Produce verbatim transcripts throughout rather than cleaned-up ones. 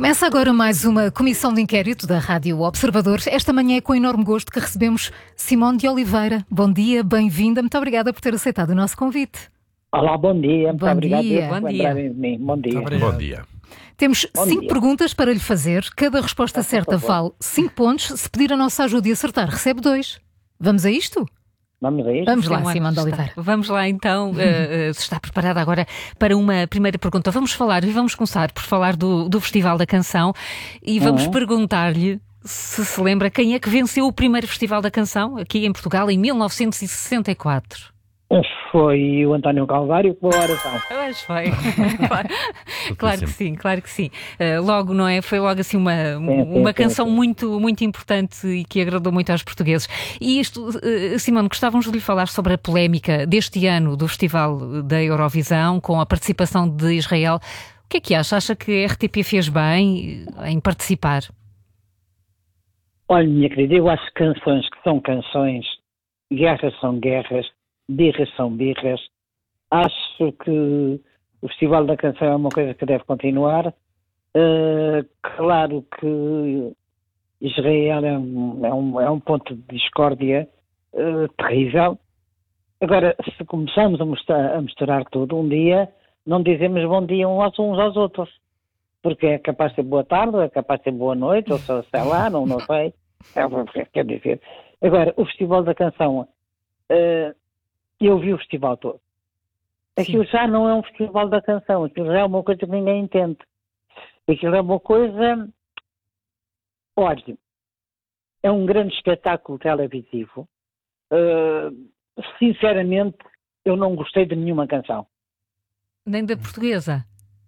Começa agora mais uma comissão de inquérito da Rádio Observador. Esta manhã é com enorme gosto que recebemos Simone de Oliveira. Bom dia, bem-vinda. Muito obrigada por ter aceitado o nosso convite. Olá, bom dia. Muito bom obrigado dia. por Bom lembrarem de mim. Bom dia. Bom dia. Temos Bom cinco dia. perguntas para lhe fazer. Cada resposta Ah, por certa favor. vale cinco pontos. Se pedir a nossa ajuda e acertar, recebe dois. Vamos a isto? Vamos a isto? Vamos lá, Simone, Simone de está- Oliveira. Vamos lá então, eh, eh, se está preparada agora para uma primeira pergunta. Vamos falar e vamos começar por falar do, do Festival da Canção e vamos Uhum. perguntar-lhe se se lembra quem é que venceu o primeiro Festival da Canção aqui em Portugal em mil novecentos e sessenta e quatro. Foi o António Calvário com a oração. Mas foi. claro, claro que sim, claro que sim. Uh, logo, não é? Foi logo assim uma, sim, uma sim, canção sim. muito, muito importante e que agradou muito aos portugueses. E isto, uh, Simone, gostávamos de lhe falar sobre a polémica deste ano do Festival da Eurovisão, com a participação de Israel. O que é que acha? Acha que a R T P fez bem em participar? Olha, minha querida, eu acho que canções que são canções, guerras são guerras, birras são birras. Acho que o Festival da Canção é uma coisa que deve continuar. Uh, claro que Israel é um, é um, é um ponto de discórdia uh, terrível. Agora, se começamos a misturar, a misturar tudo, um dia não dizemos bom dia uns aos, uns aos outros. Porque é capaz de ser boa tarde, é capaz de ser boa noite, ou sei lá, não, não sei. É, quer dizer. Agora, o Festival da Canção, uh, eu vi o festival todo. Aquilo já não é um Festival da Canção, aquilo já é uma coisa que ninguém entende. Aquilo é uma coisa... Olha, é um grande espetáculo televisivo. Uh, sinceramente, eu não gostei de nenhuma canção. Nem da portuguesa?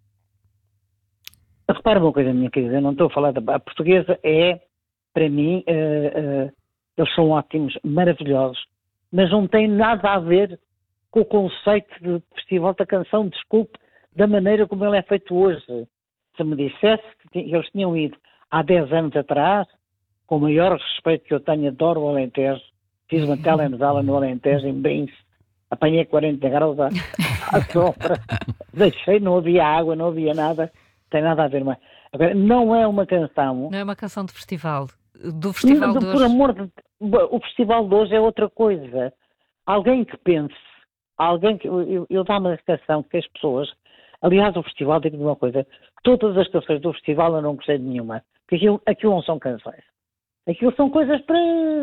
Repara uma coisa, minha querida, eu não estou a falar da... A portuguesa é, para mim, uh, uh, eles são ótimos, maravilhosos, mas não tem nada a ver com o conceito de Festival da Canção, desculpe, da maneira como ele é feito hoje. Se me dissesse que eles tinham ido há dez anos atrás, com o maior respeito que eu tenho, adoro o Alentejo, fiz uma telenovela no Alentejo, em Bens, apanhei quarenta graus à, à sombra, deixei, não havia água, não havia nada, tem nada a ver mais. Agora, não é uma canção... Não é uma canção de festival? Do festival Não, de por hoje? amor de... O festival de hoje é outra coisa. Alguém que pense, alguém que... Eu, eu dá-me a sensação que as pessoas... Aliás, o festival, digo-lhe uma coisa, todas as canções do festival eu não gostei de nenhuma. Porque aquilo, aquilo não são canções. Aquilo são coisas para...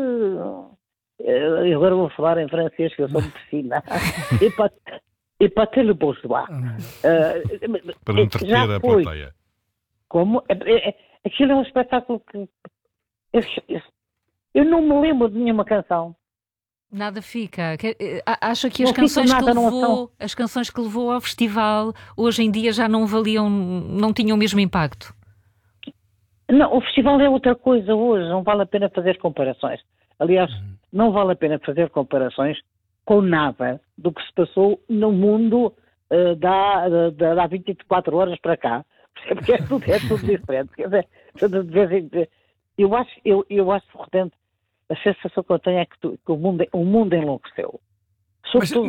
Eu agora vou falar em francês, que eu sou medicina. E para, e para ter le bourgeois. Uh, Para entreter a foi. plateia. Como? É, é, aquilo é um espetáculo que... Eu, eu, eu não me lembro de nenhuma canção. Nada fica. Que- eh, a- Acha que as Não fica canções que nada, não levou, as canções que levou ao festival hoje em dia já não valiam, não tinham o mesmo impacto? Não, o festival é outra coisa hoje, não vale a pena fazer comparações. Aliás, não vale a pena fazer comparações com nada do que se passou no mundo uh, da, da, da há vinte e quatro horas para cá. Porque é tudo, é tudo diferente. Quer dizer, de vez em quando- eu acho, eu, eu acho, portanto, a sensação que eu tenho é que, tu- que o, mundo, o mundo enlouqueceu. Mas Sobretudo